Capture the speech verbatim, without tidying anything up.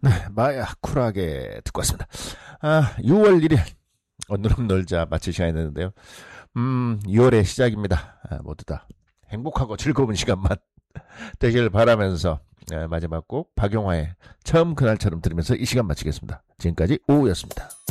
마야 쿨하게 듣고 왔습니다. 아, 유월 일일 오늘은 놀자 마칠 시간이 됐는데요. 음, 유월의 시작입니다. 아, 모두 다 행복하고 즐거운 시간만 되길 바라면서 아, 마지막 곡 박용화의 처음 그날처럼 들으면서 이 시간 마치겠습니다. 지금까지 오후였습니다.